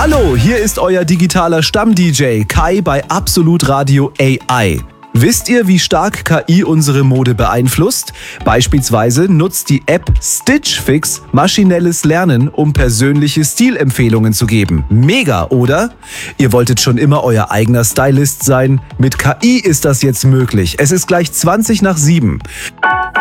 Hallo, hier ist euer digitaler Stamm-DJ Kai bei Absolut Radio AI. Wisst ihr, wie stark KI unsere Mode beeinflusst? Beispielsweise nutzt die App Stitch Fix maschinelles Lernen, um persönliche Stilempfehlungen zu geben. Mega, oder? Ihr wolltet schon immer euer eigener Stylist sein? Mit KI ist das jetzt möglich. Es ist gleich 7:20.